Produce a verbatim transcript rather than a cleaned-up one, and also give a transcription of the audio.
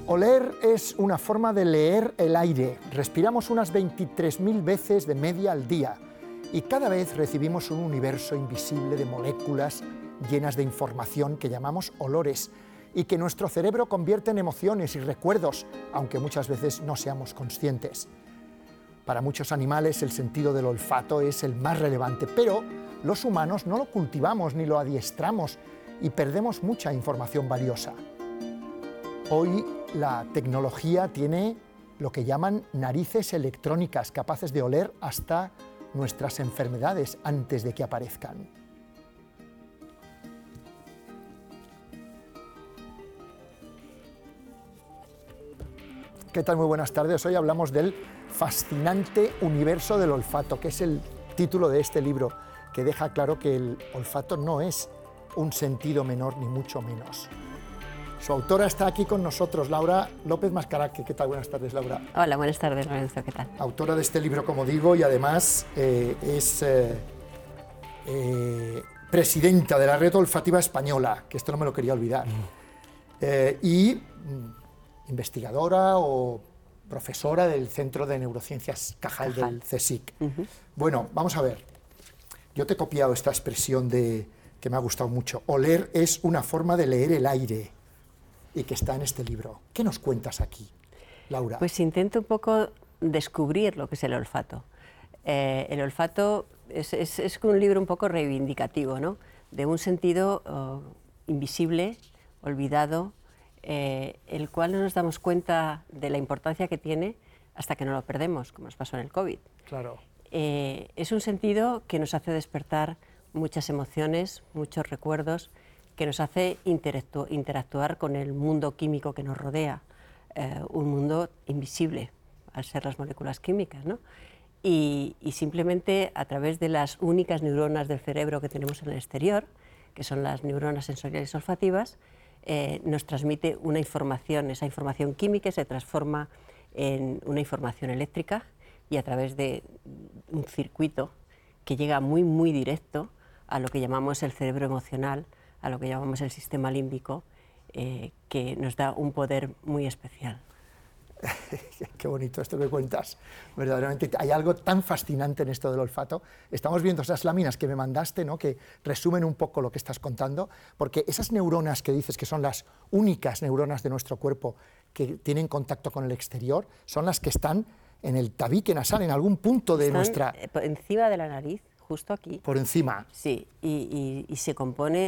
Oler es una forma de leer el aire. Respiramos unas veintitrés mil veces de media al día y cada vez recibimos un universo invisible de moléculas llenas de información que llamamos olores y que nuestro cerebro convierte en emociones y recuerdos, aunque muchas veces no seamos conscientes. Para muchos animales el sentido del olfato es el más relevante, pero los humanos no lo cultivamos ni lo adiestramos y perdemos mucha información valiosa. Hoy la tecnología tiene lo que llaman narices electrónicas, capaces de oler hasta nuestras enfermedades antes de que aparezcan. ¿Qué tal? Muy buenas tardes. Hoy hablamos del fascinante universo del olfato, que es el título de este libro, que deja claro que el olfato no es un sentido menor, ni mucho menos. Su autora está aquí con nosotros, Laura López Mascaraque. ¿Qué tal? Buenas tardes, Laura. Hola, buenas tardes, Lorenzo. ¿Qué tal? Autora de este libro, como digo, y además eh, es eh, eh, presidenta de la Red Olfativa Española, que esto no me lo quería olvidar, eh, y mm, investigadora o profesora del Centro de Neurociencias Cajal, Cajal. del CSIC. Uh-huh. Bueno, vamos a ver. Yo te he copiado esta expresión de, que me ha gustado mucho. Oler es una forma de leer el aire, y que está en este libro. ¿Qué nos cuentas aquí, Laura? Pues intento un poco descubrir lo que es el olfato. Eh, el olfato es, es, es un libro un poco reivindicativo, ¿no? De un sentido oh, invisible, olvidado, eh, el cual no nos damos cuenta de la importancia que tiene hasta que no lo perdemos, como nos pasó en el COVID. Claro. Eh, es un sentido que nos hace despertar muchas emociones, muchos recuerdos, que nos hace interactu interactuar con el mundo químico que nos rodea, eh, un mundo invisible, al ser las moléculas químicas, ¿no? Y, y simplemente a través de las únicas neuronas del cerebro que tenemos en el exterior, que son las neuronas sensoriales olfativas, eh, nos transmite una información, esa información química se transforma en una información eléctrica y a través de un circuito que llega muy, muy directo a lo que llamamos el cerebro emocional, a lo que llamamos el sistema límbico, eh, que nos da un poder muy especial. Qué bonito esto que cuentas. Verdaderamente hay algo tan fascinante en esto del olfato. Estamos viendo esas láminas que me mandaste, ¿no?, que resumen un poco lo que estás contando, porque esas neuronas que dices que son las únicas neuronas de nuestro cuerpo que tienen contacto con el exterior, son las que están en el tabique nasal, en algún punto de están nuestra... encima de la nariz. Justo aquí. Por encima. Sí, y, y, y se compone